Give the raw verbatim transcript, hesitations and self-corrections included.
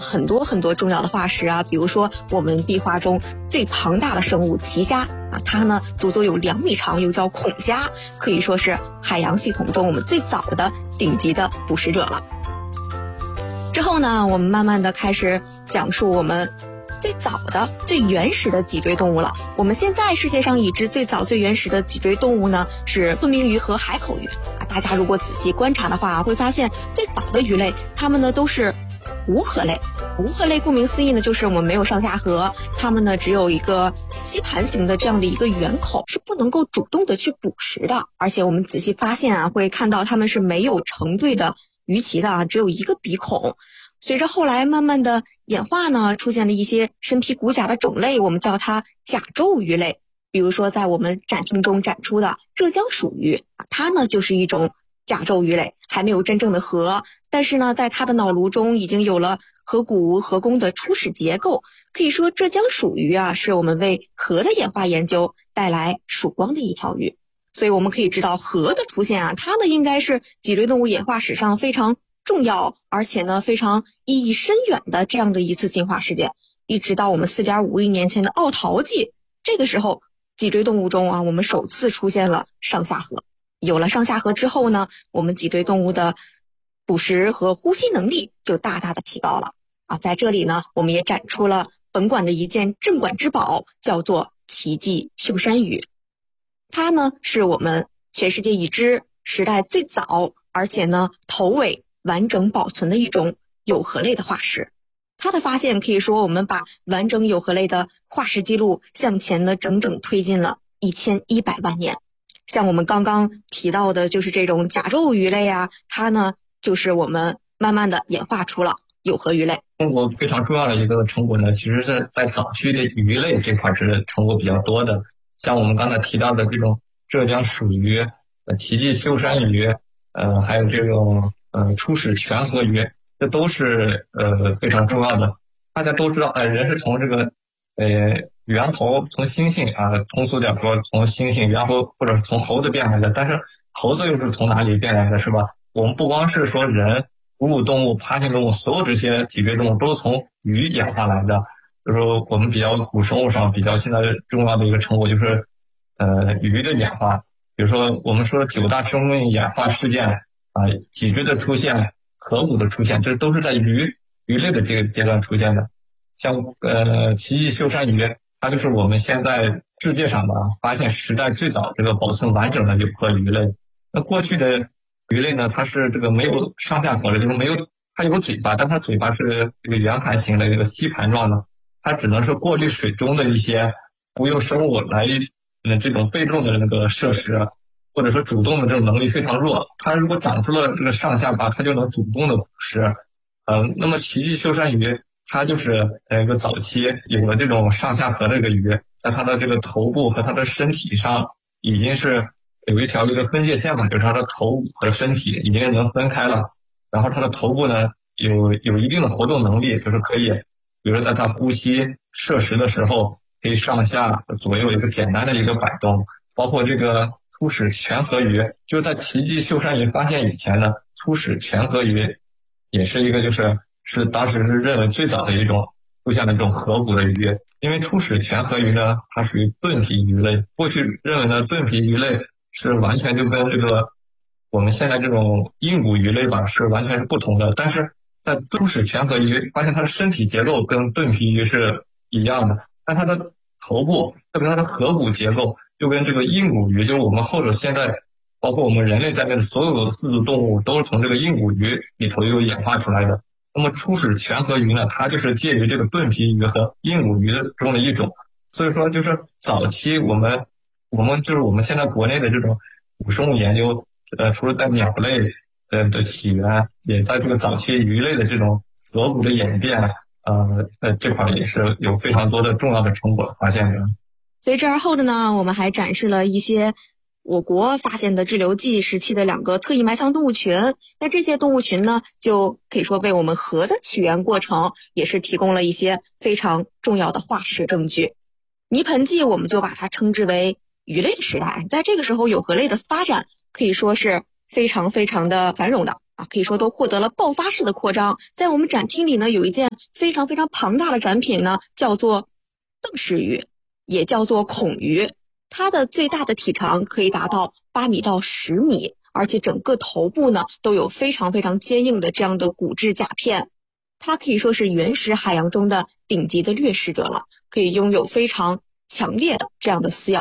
很多很多重要的化石啊，比如说我们壁画中最庞大的生物奇虾啊，它呢足足有两米长，又叫孔虾，可以说是海洋系统中我们最早的顶级的捕食者了。之后呢，我们慢慢的开始讲述我们最早的最原始的脊椎动物了。我们现在世界上已知最早最原始的脊椎动物呢是吞明鱼和海口鱼啊。大家如果仔细观察的话，会发现最早的鱼类它们呢都是无颌类。无颌类顾名思义呢，就是我们没有上下颌，它们呢只有一个吸盘形的这样的一个圆口，是不能够主动的去捕食的。而且我们仔细发现啊，会看到它们是没有成对的鱼鳍的啊，只有一个鼻孔。随着后来慢慢的演化呢，出现了一些身披骨甲的种类，我们叫它甲胄鱼类。比如说在我们展厅中展出的浙江鼠鱼，它呢就是一种甲胄鱼类，还没有真正的颌，但是呢在它的脑颅中已经有了颌骨颌弓的初始结构。可以说浙江鼠鱼啊，是我们为颌的演化研究带来曙光的一条鱼。所以我们可以知道颌的出现啊，它呢应该是脊椎动物演化史上非常重要，而且呢非常意义深远的这样的一次进化事件。一直到我们 四点五亿年前的奥陶纪，这个时候脊椎动物中啊，我们首次出现了上下颌。有了上下颌之后呢，我们脊椎动物的捕食和呼吸能力就大大的提高了啊。在这里呢，我们也展出了本馆的一件镇馆之宝，叫做奇迹秀山鱼。它呢是我们全世界已知时代最早，而且呢头尾完整保存的一种有颌类的化石。它的发现可以说我们把完整有颌类的化石记录向前呢整整推进了一千一百万年。像我们刚刚提到的就是这种甲胄鱼类啊，它呢就是我们慢慢的演化出了有颌鱼类。 中国非常重要的一个成果呢，其实是在早期的鱼类这块是成果比较多的。像我们刚才提到的这种浙江鼠鱼、呃奇迹秀山鱼，呃还有这种呃初始全颌鱼，这都是呃非常重要的。大家都知道，呃人是从这个呃猿猴，从猩猩啊，通俗点说，从猩猩、猿猴或者是从猴子变来的。但是猴子又是从哪里变来的，是吧？我们不光是说人、哺乳动物、爬行动物，所有这些脊椎动物都是从鱼演化来的。就是说我们比较古生物上比较现在重要的一个成果就是呃鱼的演化。比如说我们说九大生命演化事件啊，脊椎的出现、颌骨的出现，这都是在鱼鱼类的这个阶段出现的。像呃奇迹秀山鱼，它就是我们现在世界上吧发现时代最早这个保存完整的有颌鱼类。那过去的鱼类呢，它是这个没有上下颌的，就是没有，它有嘴巴，但它嘴巴是这个圆盘形的这个吸盘状的，它只能是过滤水中的一些浮游生物来呃这种被动的那个摄食，或者说主动的这种能力非常弱。它如果长出了这个上下巴，它就能主动的捕食。呃，那么奇迹秀山鱼它就是呃一个早期有了这种上下颌的一个鱼，在它的这个头部和它的身体上已经是有一条这个分界线嘛，就是它的头和身体已经能分开了。然后它的头部呢有有一定的活动能力，就是可以，比如说在它呼吸摄食的时候，可以上下左右一个简单的一个摆动。包括这个初始全颌鱼，就是在奇迹秀山鱼发现以前呢，初始全颌鱼也是一个就是是当时是认为最早的一种出现的这种颌骨的鱼。因为初始全颌鱼呢，它属于盾皮鱼类，过去认为呢盾皮鱼类是完全就跟这个我们现在这种硬骨鱼类吧是完全是不同的。但是在初始全颌鱼发现它的身体结构跟盾皮鱼是一样的，但它的头部特别它的颌骨结构就跟这个硬骨鱼，就是我们后者现在包括我们人类在内的所有的四足动物都是从这个硬骨鱼里头又演化出来的。那么初始全颌鱼呢，它就是介于这个盾皮鱼和硬骨鱼的中的一种。所以说就是早期我们我们就是我们现在国内的这种古生物研究，呃，除了在鸟类呃的起源，也在这个早期鱼类的这种颌骨的演变，呃呃这块也是有非常多的重要的成果发现的。 随之而后的呢，我们还展示了一些我国发现的志留纪时期的两个特异埋藏动物群。那这些动物群呢，就可以说为我们颌的起源过程也是提供了一些非常重要的化石证据。泥盆纪我们就把它称之为鱼类的时代，在这个时候有颌类的发展可以说是非常非常的繁荣的。 啊，可以说都获得了爆发式的扩张。在我们展厅里呢，有一件非常非常庞大的展品呢，叫做邓氏鱼，也叫做孔鱼。它的最大的体长可以达到八米到十米，而且整个头部呢都有非常非常坚硬的这样的骨质甲片。它可以说是原始海洋中的顶级的掠食者了，可以拥有非常强烈的这样的撕咬